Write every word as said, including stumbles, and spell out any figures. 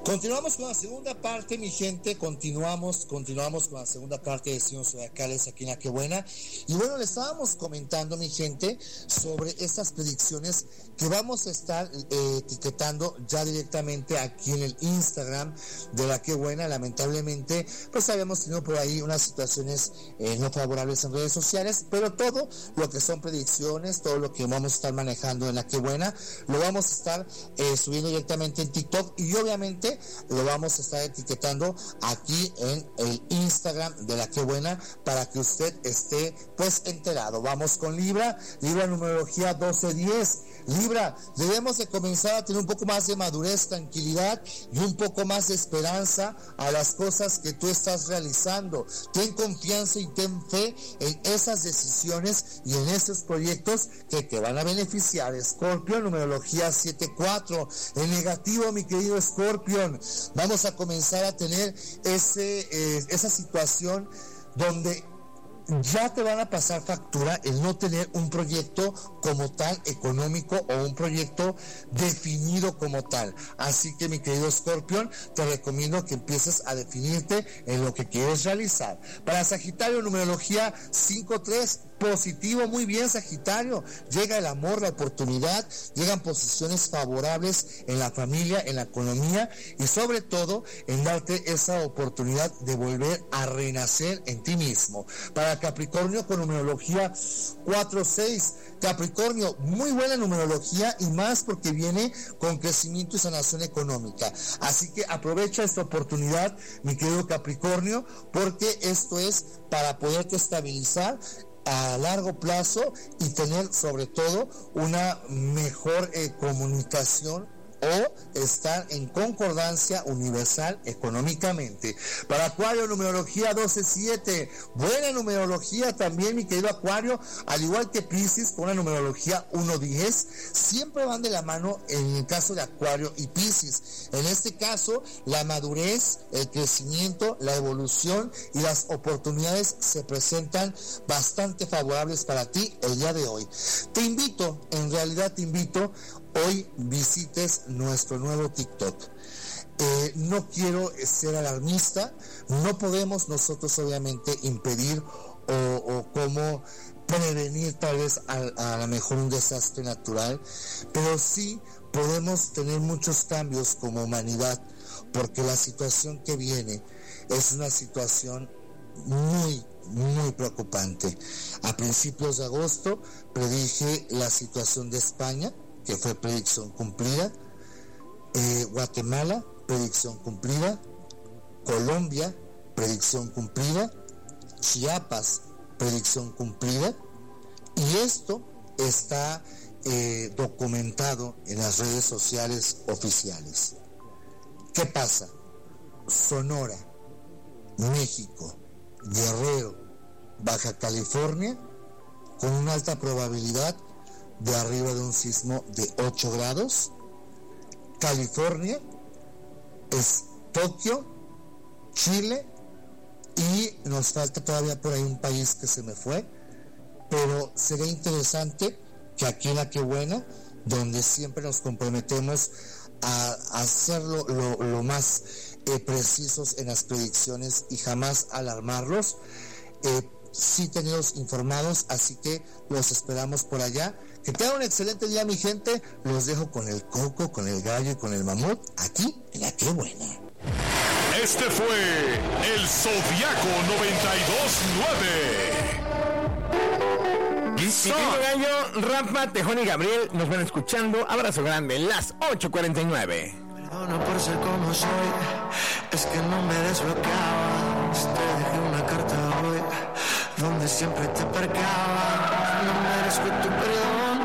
Continuamos con la segunda parte, mi gente, continuamos, continuamos con la segunda parte de Destinos Zodiacales aquí en La Que Buena. Y bueno, le estábamos comentando, mi gente, sobre estas predicciones que vamos a estar eh, etiquetando ya directamente aquí en el Instagram de La Que Buena. Lamentablemente, pues habíamos tenido por ahí unas situaciones eh, no favorables en redes sociales, pero todo lo que son predicciones, todo lo que vamos a estar manejando en La Que Buena, lo vamos a estar eh, subiendo directamente en TikTok y obviamente lo vamos a estar etiquetando aquí en el Instagram de La Que Buena para que usted esté pues enterado. Vamos con Libra, Libra numerología doce diez. Libra, debemos de comenzar a tener un poco más de madurez, tranquilidad y un poco más de esperanza a las cosas que tú estás realizando. Ten confianza y ten fe en esas decisiones y en esos proyectos que te van a beneficiar. Escorpio, numerología siete cuatro. En negativo, mi querido Escorpio, vamos a comenzar a tener ese, eh, esa situación donde ya te van a pasar factura el no tener un proyecto como tal económico o un proyecto definido como tal. Así que, mi querido Escorpión, te recomiendo que empieces a definirte en lo que quieres realizar. Para Sagitario, numerología cinco tres. Positivo, muy bien, Sagitario. Llega el amor, la oportunidad, llegan posiciones favorables en la familia, en la economía y sobre todo en darte esa oportunidad de volver a renacer en ti mismo. Para Capricornio, con numerología cuatro seis. Capricornio, muy buena numerología y más porque viene con crecimiento y sanación económica. Así que aprovecha esta oportunidad, mi querido Capricornio, porque esto es para poderte estabilizar a largo plazo y tener sobre todo una mejor eh, comunicación o estar en concordancia universal económicamente. Para Acuario, numerología doce siete. Buena numerología también, mi querido Acuario, al igual que Piscis, con una numerología uno diez. Siempre van de la mano en el caso de Acuario y Piscis. En este caso, la madurez, el crecimiento, la evolución y las oportunidades se presentan bastante favorables para ti el día de hoy. Te invito, en realidad te invito, hoy visites nuestro nuevo TikTok. Eh, no quiero ser alarmista, no podemos nosotros obviamente impedir o, o cómo prevenir tal vez a, a lo mejor un desastre natural, pero sí podemos tener muchos cambios como humanidad, porque la situación que viene es una situación muy muy preocupante. A principios de agosto predije la situación de España, que fue predicción cumplida. eh, Guatemala, predicción cumplida. Colombia, predicción cumplida. Chiapas, predicción cumplida. Y esto está eh, documentado en las redes sociales oficiales. ¿Qué pasa? Sonora, México, Guerrero, Baja California, con una alta probabilidad de arriba de un sismo de ocho grados. California es Tokio, Chile, y nos falta todavía por ahí un país que se me fue, pero sería interesante que aquí en La Que Buena, donde siempre nos comprometemos a hacerlo lo, lo más eh, precisos en las predicciones y jamás alarmarlos, eh, sí tenerlos informados, así que los esperamos por allá. Que tengan un excelente día, mi gente. Los dejo con el coco, con el gallo y con el mamut aquí en La Que Buena. Este fue el Zodiaco noventa y dos nueve. Mi querido gallo, Rafa, Tejón y Gabriel nos van escuchando. Abrazo grande, las ocho cuarenta y nueve. Perdona por ser como soy, es que no me desbloqueabas. Te dejé una carta hoy, donde siempre te percabas. No merezco tu perdón.